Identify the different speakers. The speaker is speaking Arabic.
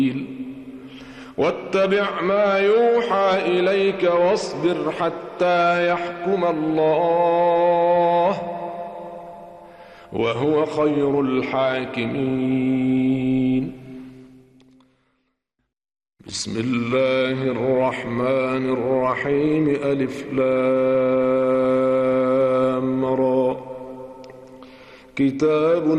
Speaker 1: واتبع ما يوحى إليك واصبر حتى يحكم الله وهو خير الحاكمين. بسم الله الرحمن الرحيم. ألف لام را. كتاب